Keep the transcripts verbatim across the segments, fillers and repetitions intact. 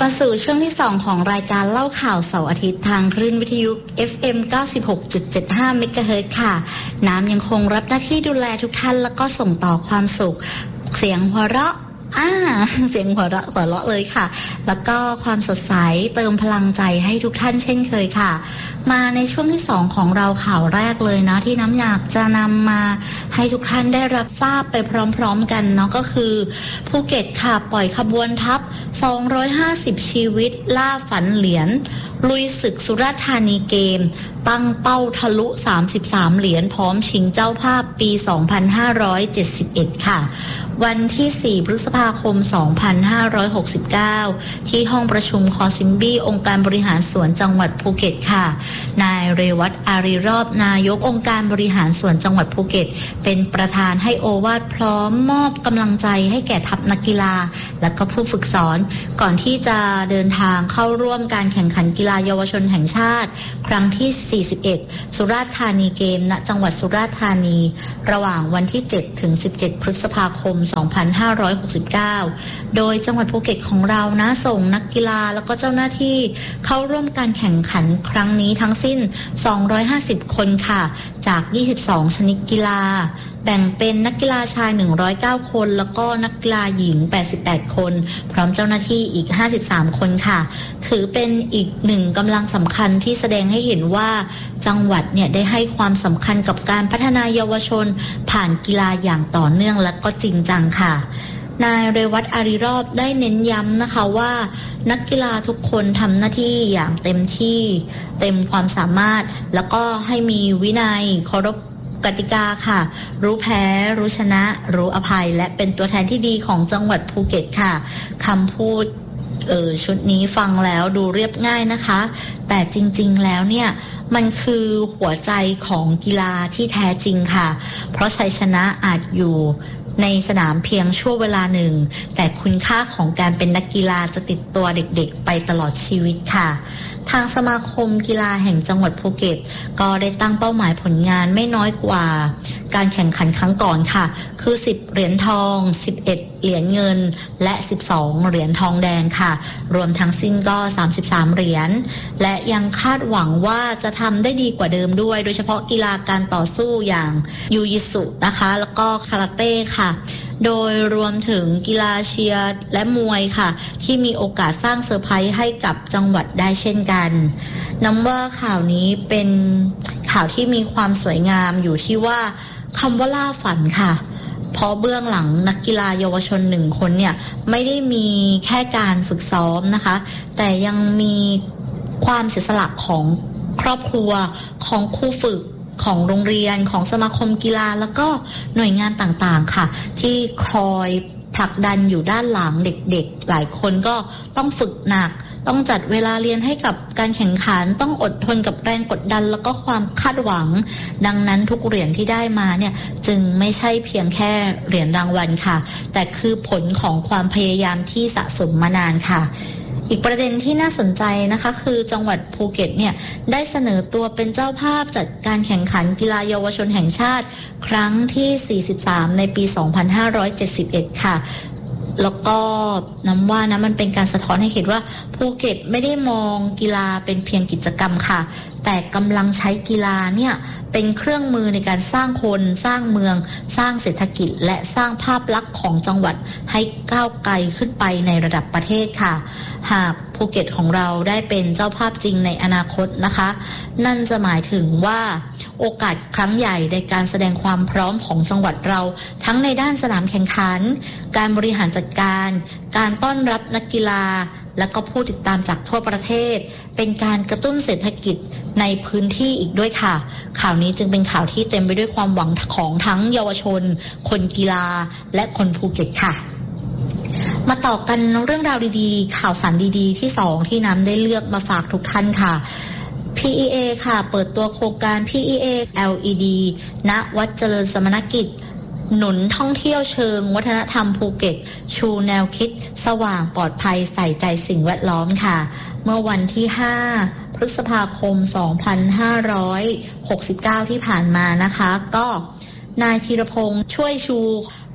มาสู่ช่วงที่สองของรายการเล่าข่าวเสาร์อาทิตย์ทางคลื่นวิทยุ เอฟ เอ็ม เก้าสิบหกจุดเจ็ดห้า เมกะเฮิรตซ์ค่ะน้ำยังคงรับหน้าที่ดูแลทุกท่านแล้วก็ส่งต่อความสุขเสียงหัวเราะอ่าเสียงหัวเราะหัวเราะเลยค่ะแล้วก็ความสดใสเติมพลังใจให้ทุกท่านเช่นเคยค่ะมาในช่วงที่สองของเราข่าวแรกเลยนะที่น้ำอยากจะนำมาให้ทุกท่านได้รับทราบไปพร้อมๆกันเนาะก็คือภูเก็ตค่ะปล่อยขบวนทัพสองร้อยห้าสิบชีวิตล่าฝันเหรียญลุยศึกสุราษฎร์ธานีเกมตั้งเป้าทะลุสามสิบสามเหรียญพร้อมชิงเจ้าภาพปีสองพันห้าร้อยเจ็ดสิบเอ็ดค่ะวันที่สี่พฤษภาคมสองพันห้าร้อยหกสิบเก้าที่ห้องประชุมคอซิมบี้องค์การบริหารส่วนจังหวัดภูเก็ตค่ะนายเรวัตอารีรอบนายกองค์การบริหารส่วนจังหวัดภูเก็ตเป็นประธานให้โอวาทพร้อมมอบกำลังใจให้แก่ทัพนักกีฬาและก็ผู้ฝึกสอนก่อนที่จะเดินทางเข้าร่วมการแข่งขันกีฬาเยาวชนแห่งชาติครั้งที่สี่สิบเอ็ดสุราษฎร์ธานีเกมณจังหวัดสุราษฎร์ธานีระหว่างวันที่เจ็ดถึงสิบเจ็ดพฤษภาคมสองพันห้าร้อยหกสิบเก้าโดยจังหวัดภูเก็ตของเรานะส่งนักกีฬาแล้วก็เจ้าหน้าที่เข้าร่วมการแข่งขันครั้งนี้ทั้งสิ้นสองร้อยห้าสิบคนค่ะจากยี่สิบสองชนิดกีฬาแบ่งเป็นนักกีฬาชายหนึ่งร้อยเก้าคนแล้วก็นักกีฬาหญิงแปดสิบแปดคนพร้อมเจ้าหน้าที่อีกห้าสิบสามคนค่ะถือเป็นอีกหนึ่งกำลังสำคัญที่แสดงให้เห็นว่าจังหวัดเนี่ยได้ให้ความสำคัญกับการพัฒนาเยาวชนผ่านกีฬาอย่างต่อเนื่องและก็จริงจังค่ะนายเรวัตอารีรอบได้เน้นย้ำนะคะว่านักกีฬาทุกคนทำหน้าที่อย่างเต็มที่เต็มความสามารถแล้วก็ให้มีวินัยเคารพกติกาค่ะรู้แพ้รู้ชนะรู้อภัยและเป็นตัวแทนที่ดีของจังหวัดภูเก็ตค่ะคำพูดเออชุดนี้ฟังแล้วดูเรียบง่ายนะคะแต่จริงๆแล้วเนี่ยมันคือหัวใจของกีฬาที่แท้จริงค่ะเพราะชัยชนะอาจอยู่ในสนามเพียงชั่วเวลาหนึ่งแต่คุณค่าของการเป็นนักกีฬาจะติดตัวเด็กๆไปตลอดชีวิตค่ะทางสมาคมกีฬาแห่งจังหวัดภูเก็ตก็ได้ตั้งเป้าหมายผลงานไม่น้อยกว่าการแข่งขันครั้งก่อนค่ะคือสิบเหรียญทองสิบเอ็ดเหรียญเงินและสิบสองเหรียญทองแดงค่ะรวมทั้งสิ้นก็สามสิบสามเหรียญและยังคาดหวังว่าจะทำได้ดีกว่าเดิมด้วยโดยเฉพาะกีฬาการต่อสู้อย่างยูยิสุนะคะแล้วก็คาราเต้ค่ะโดยรวมถึงกีฬาเชียร์และมวยค่ะที่มีโอกาสสร้างเซอร์ไพรส์ให้กับจังหวัดได้เช่นกันนับว่าข่าวนี้เป็นข่าวที่มีความสวยงามอยู่ที่ว่าคำว่าล่าฝันค่ะเพราะเบื้องหลังนักกีฬาเยาวชนหนึ่งคนเนี่ยไม่ได้มีแค่การฝึกซ้อมนะคะแต่ยังมีความเสียสละของครอบครัวของครูฝึกของโรงเรียนของสมาคมกีฬาแล้วก็หน่วยงานต่างๆค่ะที่คอยผลักดันอยู่ด้านหลังเด็กๆหลายคนก็ต้องฝึกหนักต้องจัดเวลาเรียนให้กับการแข่งขันต้องอดทนกับแรงกดดันแล้วก็ความคาดหวังดังนั้นทุกเหรียญที่ได้มาเนี่ยจึงไม่ใช่เพียงแค่เหรียญรางวัลค่ะแต่คือผลของความพยายามที่สะสมมานานค่ะอีกประเด็นที่น่าสนใจนะคะคือจังหวัดภูเก็ตเนี่ยได้เสนอตัวเป็นเจ้าภาพจัดการแข่งขันกีฬาเยาวชนแห่งชาติครั้งที่สี่สิบสามในปีสองพันห้าร้อยเจ็ดสิบเอ็ดค่ะแล้วก็น้ำว่านะมันเป็นการสะท้อนให้เห็นว่าภูเก็ตไม่ได้มองกีฬาเป็นเพียงกิจกรรมค่ะแต่กำลังใช้กีฬาเนี่ยเป็นเครื่องมือในการสร้างคนสร้างเมืองสร้างเศรษฐกิจและสร้างภาพลักษณ์ของจังหวัดให้ก้าวไกลขึ้นไปในระดับประเทศค่ะหากภูเก็ตของเราได้เป็นเจ้าภาพจริงในอนาคตนะคะนั่นจะหมายถึงว่าโอกาสครั้งใหญ่ในการแสดงความพร้อมของจังหวัดเราทั้งในด้านสนามแข่งขันการบริหารจัดการการต้อนรับนักกีฬาและก็ผู้ติดตามจากทั่วประเทศเป็นการกระตุ้นเศรษฐกิจในพื้นที่อีกด้วยค่ะข่าวนี้จึงเป็นข่าวที่เต็มไปด้วยความหวังของทั้งเยาวชนคนกีฬาและคนภูเก็ตค่ะมาต่อกันเรื่องราวดีๆข่าวสารดีๆที่สองที่น้ำได้เลือกมาฝากทุกท่านค่ะ พี อี เอ ค่ะเปิดตัวโครงการ พี อี เอ แอล อี ดี ณ วัดเจริญสมณกิจหนุนท่องเที่ยวเชิงวัฒนธรรมภูเก็ตชูแนวคิดสว่างปลอดภัยใส่ใจสิ่งแวดล้อมค่ะเมื่อวันที่ห้าพฤษภาคมสองพันห้าร้อยหกสิบเก้าที่ผ่านมานะคะก็นายธีรพงษ์ช่วยชู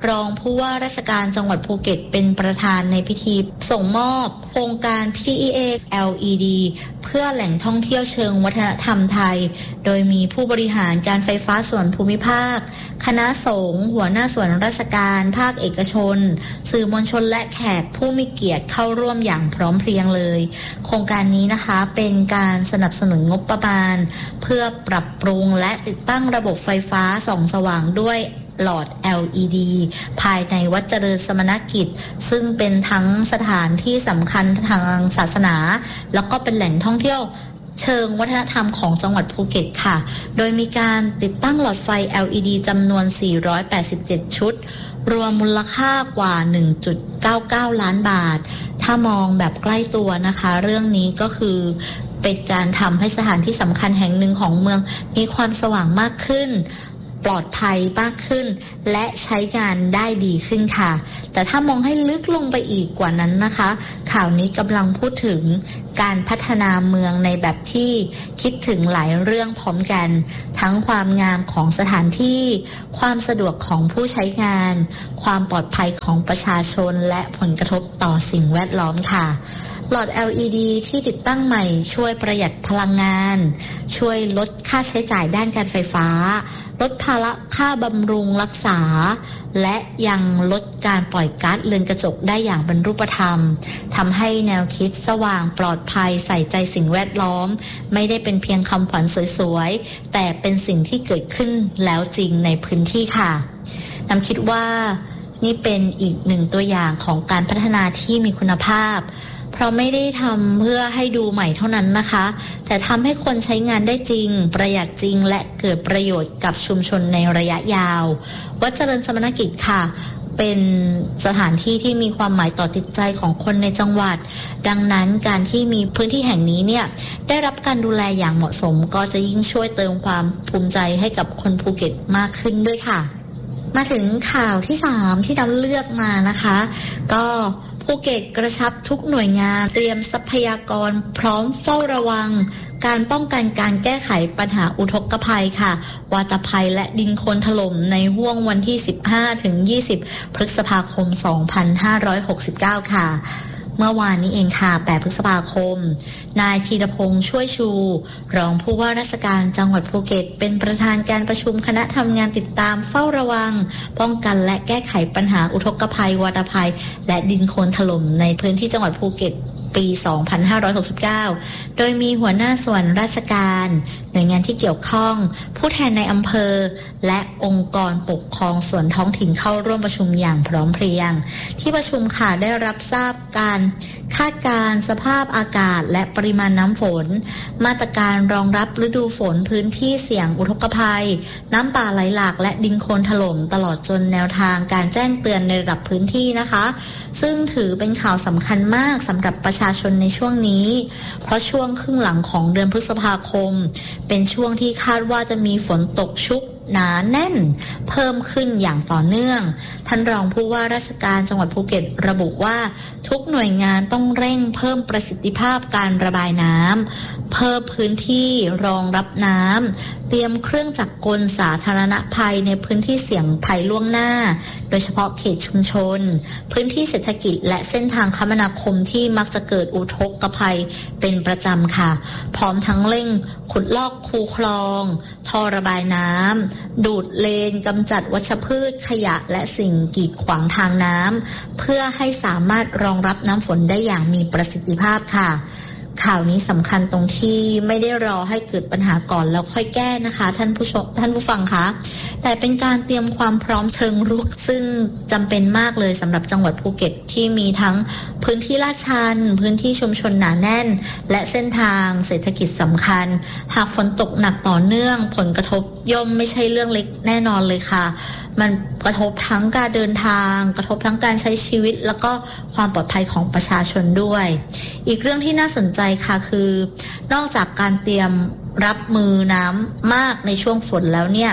รองผู้ว่าราชการจังหวัดภูเก็ตเป็นประธานในพิธีส่งมอบโครงการ พี ที อี เอ แอล อี ดี เพื่อแหล่งท่องเที่ยวเชิงวัฒนธรรมไทยโดยมีผู้บริหารการไฟฟ้าส่วนภูมิภาคคณะสงฆ์หัวหน้าส่วนราชการภาคเอกชนสื่อมวลชนและแขกผู้มีเกียรติเข้าร่วมอย่างพร้อมเพรียงเลยโครงการนี้นะคะเป็นการสนับสนุนงบประมาณเพื่อปรับปรุงและติดตั้งระบบไฟฟ้าส่องสว่างด้วยหลอด แอล อี ดี ภายในวัดเจริญสมณกิจซึ่งเป็นทั้งสถานที่สำคัญทางศาสนาแล้วก็เป็นแหล่งท่องเที่ยวเชิงวัฒนธรรมของจังหวัดภูเก็ตค่ะโดยมีการติดตั้งหลอดไฟ แอล อี ดี จำนวนสี่ร้อยแปดสิบเจ็ดชุดรวมมูลค่ากว่า หนึ่งจุดเก้าเก้า ล้านบาทถ้ามองแบบใกล้ตัวนะคะเรื่องนี้ก็คือเป็นการทำให้สถานที่สำคัญแห่งหนึ่งของเมืองมีความสว่างมากขึ้นปลอดภัยมากขึ้นและใช้งานได้ดีขึ้นค่ะแต่ถ้ามองให้ลึกลงไปอีกกว่านั้นนะคะข่าวนี้กำลังพูดถึงการพัฒนาเมืองในแบบที่คิดถึงหลายเรื่องพร้อมกันทั้งความงามของสถานที่ความสะดวกของผู้ใช้งานความปลอดภัยของประชาชนและผลกระทบต่อสิ่งแวดล้อมค่ะหลอด แอล อี ดี ที่ติดตั้งใหม่ช่วยประหยัดพลังงานช่วยลดค่าใช้จ่ายด้านการไฟฟ้าลดภาระค่าบำรุงรักษาและยังลดการปล่อยก๊าซเรือนกระจกได้อย่างเป็นรูปธรรมทำให้แนวคิดสว่างปลอดภัยใส่ใจสิ่งแวดล้อมไม่ได้เป็นเพียงคำขวัญสวยๆแต่เป็นสิ่งที่เกิดขึ้นแล้วจริงในพื้นที่ค่ะน้ำคิดว่านี่เป็นอีกหนึ่งตัวอย่างของการพัฒนาที่มีคุณภาพเพราะไม่ได้ทำเพื่อให้ดูใหม่เท่านั้นนะคะแต่ทำให้คนใช้งานได้จริงประหยัดจริงและเกิดประโยชน์กับชุมชนในระยะยาววัดเจริญสมณกิจค่ะเป็นสถานที่ที่มีความหมายต่อจิตใจของคนในจังหวัดดังนั้นการที่มีพื้นที่แห่งนี้เนี่ยได้รับการดูแลอย่างเหมาะสมก็จะยิ่งช่วยเติมความภูมิใจให้กับคนภูเก็ตมากขึ้นด้วยค่ะมาถึงข่าวที่สามที่ดำเลือกมานะคะก็ภูเก็ตกระชับทุกหน่วยงานเตรียมทรัพยากรพร้อมเฝ้าระวังการป้องกันการแก้ไขปัญหาอุทกภัยค่ะวาตภัยและดินโคลนถล่มในห้วงวันที่สิบห้าถึงยี่สิบพฤษภาคมสองพันห้าร้อยหกสิบเก้าค่ะเมื่อวานนี้เองค่ะแปดพฤษภาคมนายธีรพงษ์ช่วยชูรองผู้ว่าราชการจังหวัดภูเก็ตเป็นประธานการประชุมคณะทำงานติดตามเฝ้าระวังป้องกันและแก้ไขปัญหาอุทกภัยวาตภัยและดินโคลนถล่มในพื้นที่จังหวัดภูเก็ตปีสองพันห้าร้อยหกสิบเก้าโดยมีหัวหน้าส่วนราชการหน่วยงานที่เกี่ยวข้องผู้แทนในอำเภอและองค์กรปกครองส่วนท้องถิ่นเข้าร่วมประชุมอย่างพร้อมเพรียงที่ประชุมค่ะได้รับทราบการคาดการณ์สภาพอากาศและปริมาณน้ำฝนมาตรการรองรับฤดูฝนพื้นที่เสี่ยงอุทกภัยน้ำป่าไหลหลากและดินโคลนถล่มตลอดจนแนวทางการแจ้งเตือนในระดับพื้นที่นะคะซึ่งถือเป็นข่าวสำคัญมากสำหรับประชาชนในช่วงนี้เพราะช่วงครึ่งหลังของเดือนพฤษภาคมเป็นช่วงที่คาดว่าจะมีฝนตกชุกหนาแน่นเพิ่มขึ้นอย่างต่อเนื่องท่านรองผู้ว่าราชการจังหวัดภูเก็ตระบุว่าทุกหน่วยงานต้องเร่งเพิ่มประสิทธิภาพการระบายน้ำเพิ่มพื้นที่รองรับน้ำเตรียมเครื่องจักรกลสาธารณภัยในพื้นที่เสี่ยงภัยล่วงหน้าโดยเฉพาะเขตชุมชนพื้นที่เศรษฐกิจและเส้นทางคมนาคมที่มักจะเกิดอุทกภัยเป็นประจำค่ะพร้อมทั้งเร่งขุดลอกคูคลองท่อระบายน้ำดูดเลนกำจัดวัชพืชขยะและสิ่งกีดขวางทางน้ำเพื่อให้สามารถรองรับน้ำฝนได้อย่างมีประสิทธิภาพค่ะข่าวนี้สำคัญตรงที่ไม่ได้รอให้เกิดปัญหาก่อนแล้วค่อยแก้นะคะท่านผู้ชมท่านผู้ฟังคะแต่เป็นการเตรียมความพร้อมเชิงรุกซึ่งจำเป็นมากเลยสำหรับจังหวัดภูเก็ตที่มีทั้งพื้นที่ลาดชันพื้นที่ชุมชนหนาแน่นและเส้นทางเศรษฐกิจสำคัญหากฝนตกหนักต่อเนื่องผลกระทบย่อมไม่ใช่เรื่องเล็กแน่นอนเลยค่ะมันกระทบทั้งการเดินทางกระทบทั้งการใช้ชีวิตแล้วก็ความปลอดภัยของประชาชนด้วยอีกเรื่องที่น่าสนใจค่ะคือนอกจากการเตรียมรับมือน้ำมากในช่วงฝนแล้วเนี่ย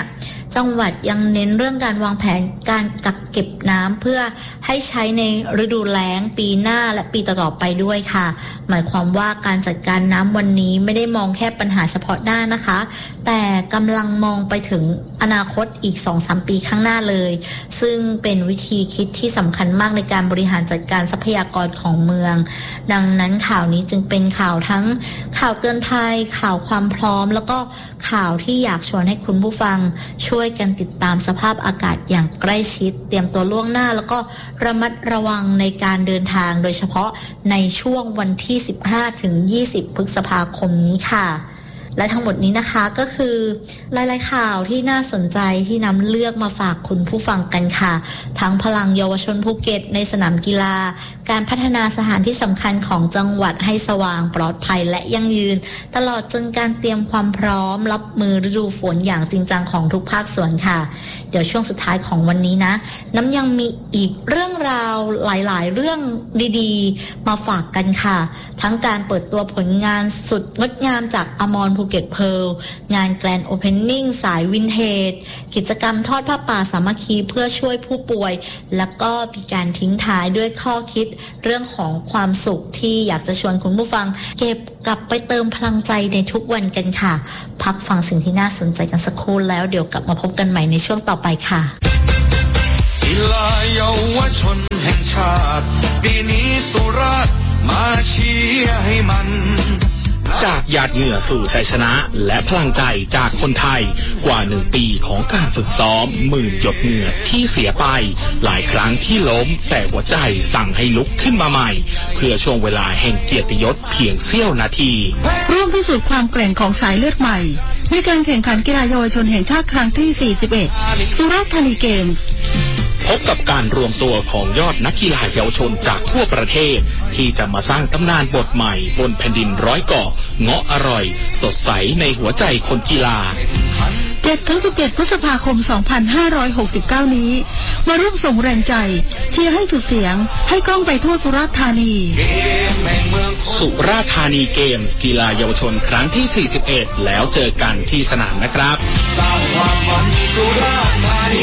จังหวัดยังเน้นเรื่องการวางแผนการกักเก็บน้ำเพื่อให้ใช้ในฤดูแล้งปีหน้าและปีต่อๆไปด้วยค่ะหมายความว่าการจัดการน้ำวันนี้ไม่ได้มองแค่ปัญหาเฉพาะหน้านะคะแต่กำลังมองไปถึงอนาคตอีก สองถึงสาม ปีข้างหน้าเลยซึ่งเป็นวิธีคิดที่สำคัญมากในการบริหารจัดการทรัพยากรของเมืองดังนั้นข่าวนี้จึงเป็นข่าวทั้งข่าวเตือนภัยข่าวความพร้อมแล้วก็ข่าวที่อยากชวนให้คุณผู้ฟังช่วยกันติดตามสภาพอากาศอย่างใกล้ชิดเตรียมตัวล่วงหน้าแล้วก็ระมัดระวังในการเดินทางโดยเฉพาะในช่วงวันที่ สิบห้าถึงยี่สิบ พฤษภาคมนี้ค่ะและทั้งหมดนี้นะคะก็คือหลายๆข่าวที่น่าสนใจที่นำเลือกมาฝากคุณผู้ฟังกันค่ะทั้งพลังเยาวชนภูเก็ตในสนามกีฬาการพัฒนาสถานที่สำคัญของจังหวัดให้สว่างปลอดภัยและยั่งยืนตลอดจนการเตรียมความพร้อมรับมือฤดูฝนอย่างจริงจังของทุกภาคส่วนค่ะเดี๋ยวช่วงสุดท้ายของวันนี้นะน้ำยังมีอีกเรื่องราวหลายๆเรื่องดีๆมาฝากกันค่ะทั้งการเปิดตัวผลงานสุดงดงามจากอมรภูเก็ตเพิร์ลงานแกรนด์โอเพนนิ่งสายวินเทจกิจกรรมทอดผ้าป่าสามัคคีเพื่อช่วยผู้ป่วยแล้วก็มีการทิ้งท้ายด้วยข้อคิดเรื่องของความสุขที่อยากจะชวนคุณผู้ฟังเก็บกลับไปเติมพลังใจในทุกวันกันค่ะพักฟังสิ่งที่น่าสนใจกันสักครู่แล้วเดี๋ยวกลับมาพบกันใหม่ในช่วงต่อไปค่ะกีฬาเยาวชนแห่งชาติปีนี้สุราษฎร์มาเชียร์ให้มันจากหยาดเหงื่อสู่ชัยชนะและพลังใจจากคนไทยกว่าหนึ่งปีของการฝึกซ้อมหมื่นหยดเหงื่อที่เสียไปหลายครั้งที่ล้มแต่หัวใจสั่งให้ลุกขึ้นมาใหม่เพื่อช่วงเวลาแห่งเกียรติยศเพียงเสี้ยวนาทีร่วมพิสูจน์ความแกร่งของสายเลือดใหม่ในการแข่งขันกีฬาเยาวชนแห่งชาติครั้งที่ สี่สิบเอ็ด สุราษฎร์ธานีเกมส์พบกับการรวมตัวของยอดนักกีฬาเยาวชนจากทั่วประเทศที่จะมาสร้างตำนานบทใหม่บนแผ่นดินร้อยเกาะเงาะอร่อยสดใสในหัวใจคนกีฬาเจ็ดถึงสิบเจ็ด พฤษภาคม สองพันห้าร้อยหกสิบเก้า นี้มาร่วมส่งแรงใจเชียร์ให้สุดเสียงให้ก้องไปทั่วสุราษฎร์ธานีสุราษฎร์ธานีเกมส์กีฬาเยาวชนครั้งที่ สี่สิบเอ็ด แล้วเจอกันที่สนามนะครับสร้างความมันสุราษฎร์ธานี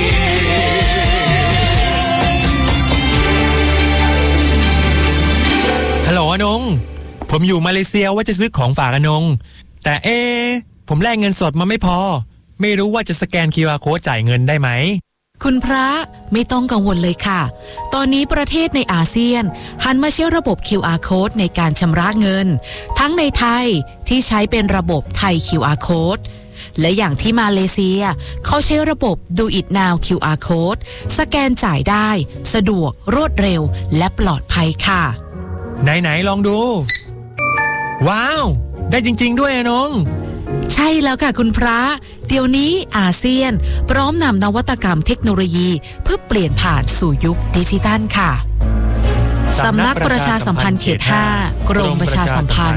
ฮัลโหลอนงผมอยู่มาเลเซียว่าจะซื้อของฝากอนงแต่เอ๊ะผมแลกเงินสดมาไม่พอไม่รู้ว่าจะสแกน คิว อาร์ Code จ่ายเงินได้ไหมคุณพระไม่ต้องกังวลเลยค่ะตอนนี้ประเทศในอาเซียนหันมาใช้ระบบ คิว อาร์ Code ในการชำระเงินทั้งในไทยที่ใช้เป็นระบบไทย คิว อาร์ Code และอย่างที่มาเลเซียเขาใช้ระบบ Do It Now คิว อาร์ Code สแกนจ่ายได้สะดวกรวดเร็วและปลอดภัยค่ะไหนๆลองดูว้าวได้จริงๆด้วยน้องใช่แล้วค่ะคุณพระเดี๋ยวนี้อาเซียนพร้อมนำนวัตกรรมเทคโนโลยีเพื่อเปลี่ยนผ่านสู่ยุคดิจิทัลค่ะสำนักประชาสัมพันธ์เขตห้ากรมประชาสัมพันธ์